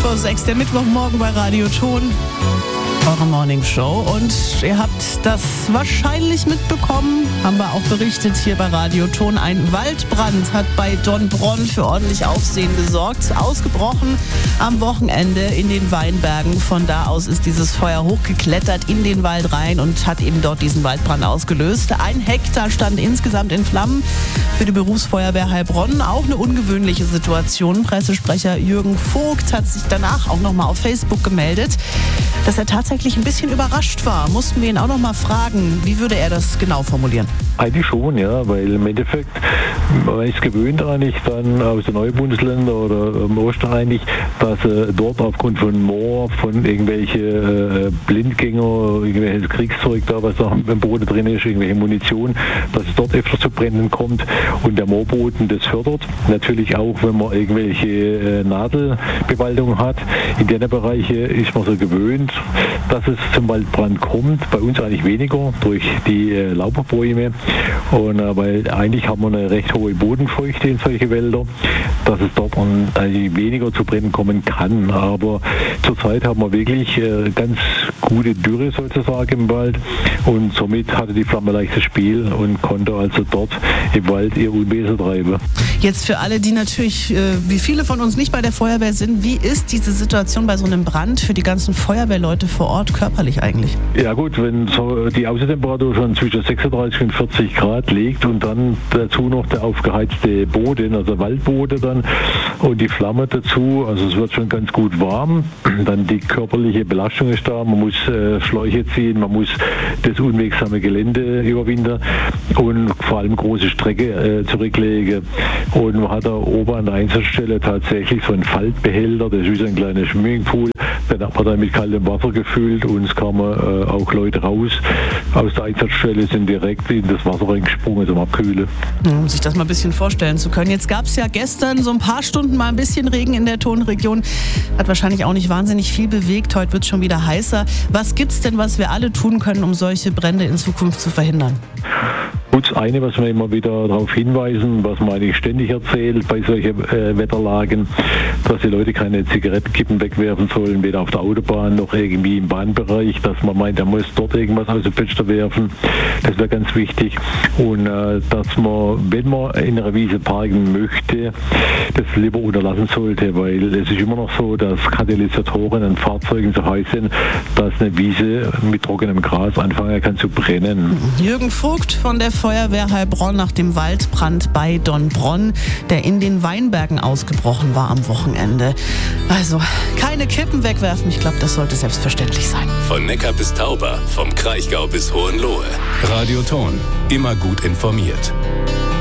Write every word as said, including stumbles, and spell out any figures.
vor sechs, der Mittwochmorgen bei Radio Ton, eure Morning Show. Und ihr habt das wahrscheinlich mitbekommen, haben wir auch berichtet hier bei Radio Ton. Ein Waldbrand hat bei Donnbronn für ordentlich Aufsehen gesorgt. Ausgebrochen am Wochenende in den Weinbergen. Von da aus ist dieses Feuer hochgeklettert in den Wald rein und hat eben dort diesen Waldbrand ausgelöst. Ein Hektar stand insgesamt in Flammen. Für die Berufsfeuerwehr Heilbronn auch eine ungewöhnliche Situation. Pressesprecher Jürgen Vogt hat sich danach auch nochmal auf Facebook gemeldet, dass er tatsächlich ein bisschen überrascht war. Mussten wir ihn auch noch mal fragen, wie würde er das genau formulieren? Eigentlich schon, ja, weil im Endeffekt, man ist gewöhnt eigentlich dann aus den neuen Bundesländern oder im Osten eigentlich, dass äh, dort aufgrund von Moor, von irgendwelche äh, Blindgänger, irgendwelches Kriegszeug da, was da im Boden drin ist, irgendwelche Munition, dass es dort öfter zu Brennen kommt und der Moorboden das fördert. Natürlich auch, wenn man irgendwelche äh, Nadelbewaldung hat. In den Bereichen ist man so gewöhnt, dass es zum Waldbrand kommt. Bei uns eigentlich weniger durch die äh, Laubbäume. Und äh, weil eigentlich haben wir eine recht hohe Bodenfeuchte in solche Wälder, dass es dort an, äh, weniger zu brennen kommen kann. Aber zurzeit haben wir wirklich äh, ganz gute Dürre sozusagen im Wald und somit hatte die Flamme leichtes Spiel und konnte also dort im Wald ihr Unwesen treiben. Jetzt für alle, die natürlich, äh, wie viele von uns nicht bei der Feuerwehr sind, wie ist diese Situation bei so einem Brand für die ganzen Feuerwehrleute vor Ort körperlich eigentlich? Ja gut, wenn so die Außentemperatur schon zwischen sechsunddreißig und vierzig Grad liegt und dann dazu noch der aufgeheizte Boden, also Waldboden dann und die Flamme dazu, also es wird schon ganz gut warm, dann die körperliche Belastung ist da, man muss äh, Schläuche ziehen, man muss das unwegsame Gelände überwinden und vor allem große Strecke äh, zurücklegen. Und man hat da oben an der Einsatzstelle tatsächlich so einen Faltbehälter, das ist wie so ein kleiner Swimmingpool. Dann hat man dann mit kaltem Wasser gefüllt und es kamen äh, auch Leute raus aus der Einsatzstelle, sind direkt in das Wasser reingesprungen zum Abkühlen. Um sich das mal ein bisschen vorstellen zu können. Jetzt gab es ja gestern so ein paar Stunden mal ein bisschen Regen in der Tonregion. Hat wahrscheinlich auch nicht wahnsinnig viel bewegt. Heute wird es schon wieder heißer. Was gibt's denn, was wir alle tun können, um solche Brände in Zukunft zu verhindern? Das eine, was wir immer wieder darauf hinweisen, was man eigentlich ständig erzählt bei solchen äh, Wetterlagen, dass die Leute keine Zigarettenkippen wegwerfen sollen, weder auf der Autobahn noch irgendwie im Bahnbereich, dass man meint, er muss dort irgendwas aus dem Fenster werfen. Das wäre ganz wichtig. Und äh, dass man, wenn man in einer Wiese parken möchte, das lieber unterlassen sollte, weil es ist immer noch so, dass Katalysatoren an Fahrzeugen so heiß sind, dass eine Wiese mit trockenem Gras anfangen kann zu brennen. Jürgen Vogt von der Feuerwehr Heilbronn nach dem Waldbrand bei Donnbronn, der in den Weinbergen ausgebrochen war am Wochenende. Also keine Kippen wegwerfen, ich glaube, das sollte selbstverständlich sein. Von Neckar bis Tauber, vom Kraichgau bis Hohenlohe. Radio Ton, immer gut informiert.